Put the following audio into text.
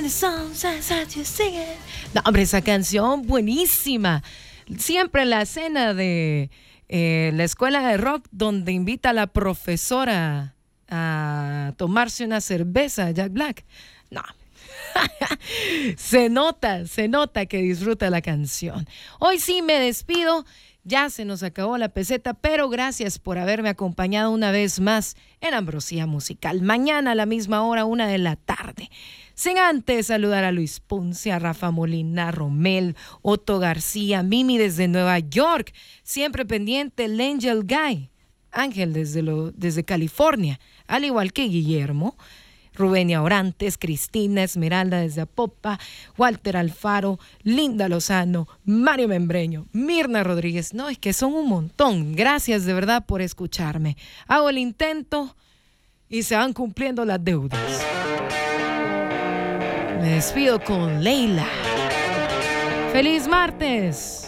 the songs that you sing it. No, hombre, esa canción buenísima. Siempre en la escena de la escuela de rock donde invita a la profesora a tomarse una cerveza, Jack Black. No. Se nota que disfruta la canción. Hoy sí me despido. Ya se nos acabó la peseta, pero gracias por haberme acompañado una vez más en Ambrosía Musical. Mañana a la misma hora, 1:00 p.m. Sin antes saludar a Luis Ponce, a Rafa Molina, Romel, Otto García, Mimi desde Nueva York, siempre pendiente el Angel Guy, Ángel desde California, al igual que Guillermo, Rubenia Orantes, Cristina Esmeralda desde Apopa, Walter Alfaro, Linda Lozano, Mario Membreño, Mirna Rodríguez. No, es que son un montón. Gracias de verdad por escucharme. Hago el intento y se van cumpliendo las deudas. Me despido con Leila. ¡Feliz martes!